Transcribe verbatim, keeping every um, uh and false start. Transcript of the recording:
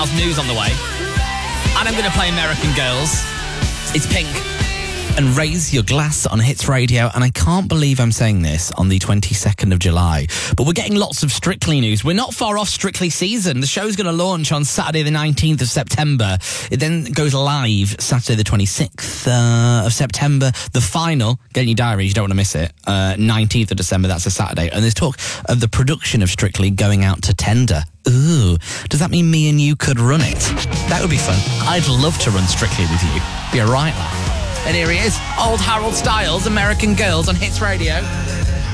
News on the way. And I'm going to play American Girls. It's Pink. And Raise Your Glass on Hits Radio. And I can't believe I'm saying this on the twenty-second of July. But we're getting lots of Strictly news. We're not far off Strictly season. The show's going to launch on Saturday the nineteenth of September. It then goes live Saturday the twenty-sixth uh, of September. The final, get in your diaries, you don't want to miss it, uh, nineteenth of December, that's a Saturday. And there's talk of the production of Strictly going out to tender. Ooh, does that mean me and you could run it? That would be fun. I'd love to run Strictly with you. Be a right laugh. And here he is, old Harold Styles, American Girls on Hits Radio.